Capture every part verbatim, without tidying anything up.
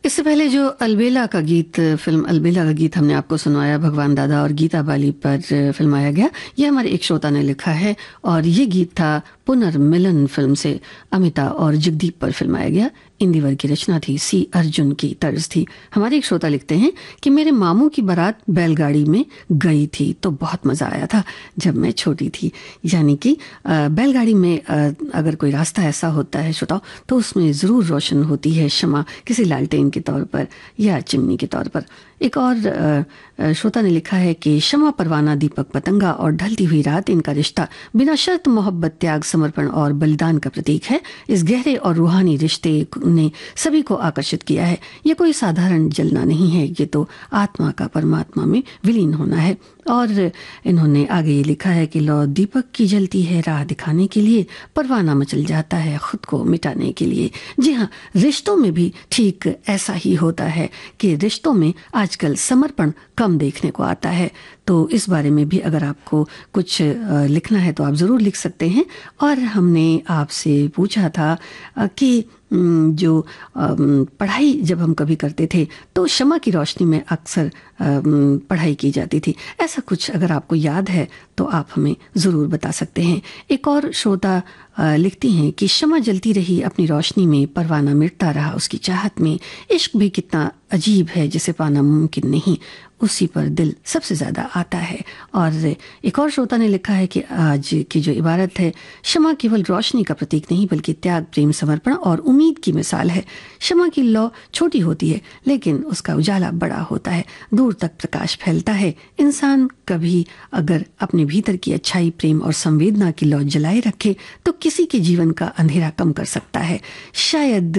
इससे पहले जो अलबेला का गीत, फिल्म अलबेला का गीत हमने आपको सुनवाया, भगवान दादा और गीता बाली पर फिल्माया गया, ये हमारे एक श्रोता ने लिखा है और ये गीत था पुनर्मिलन फिल्म से अमिता और जगदीप पर फिल्माया गया। इंदिवर की रचना थी, सी अर्जुन की तर्ज थी। हमारे एक श्रोता लिखते हैं कि मेरे मामू की बारात बैलगाड़ी में गई थी तो बहुत मज़ा आया था जब मैं छोटी थी। यानी कि बैलगाड़ी में अगर कोई रास्ता ऐसा होता है श्रोताओ, तो उसमें ज़रूर रोशन होती है शमा, किसी लालटेन के तौर पर या चिमनी के तौर पर। एक और श्रोता ने लिखा है कि शमा, परवाना, दीपक, पतंगा और ढलती हुई रात, इनका रिश्ता बिना शर्त मोहब्बत, त्याग, समर्पण और बलिदान का प्रतीक है। इस गहरे और रूहानी रिश्ते ने सभी को आकर्षित किया है। ये कोई साधारण जलना नहीं है, ये तो आत्मा का परमात्मा में विलीन होना है। और इन्होंने आगे ये लिखा है कि लो दीपक की जलती है राह दिखाने के लिए, परवाना मचल जाता है खुद को मिटाने के लिए। जी हाँ, रिश्तों में भी ठीक ऐसा ही होता है कि रिश्तों में आजकल समर्पण कम देखने को आता है। तो इस बारे में भी अगर आपको कुछ लिखना है तो आप ज़रूर लिख सकते हैं। और हमने आपसे पूछा था कि जो पढ़ाई जब हम कभी करते थे तो शमा की रोशनी में अक्सर पढ़ाई की जाती थी। ऐसा कुछ अगर आपको याद है तो आप हमें ज़रूर बता सकते हैं। एक और श्रोता लिखती हैं कि शमा जलती रही अपनी रोशनी में, परवाना मिटता रहा उसकी चाहत में। इश्क भी कितना अजीब है जिसे पाना मुमकिन नहीं, उसी पर दिल सबसे ज़्यादा आता है। और एक और श्रोता ने लिखा है कि आज की जो इबारत है, शमा केवल रोशनी का प्रतीक नहीं बल्कि त्याग, प्रेम, समर्पण और उम्मीद की मिसाल है। शमा की लौ छोटी होती है लेकिन उसका उजाला बड़ा होता है, दूर तक प्रकाश फैलता है। इंसान कभी अगर अपने भीतर की अच्छाई, प्रेम और संवेदना की लौ जलाए रखे तो किसी के जीवन का अंधेरा कम कर सकता है। शायद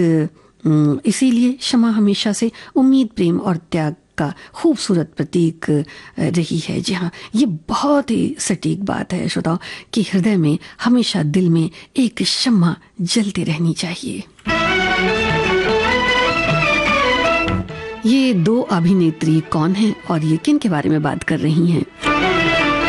इसीलिए शमा हमेशा से उम्मीद, प्रेम और त्याग का खूबसूरत प्रतीक रही है। जी हाँ, ये बहुत ही सटीक बात है श्रोताओं कि हृदय में हमेशा, दिल में एक शम्मा जलती रहनी चाहिए। ये दो अभिनेत्री कौन हैं और ये किन के बारे में बात कर रही हैं?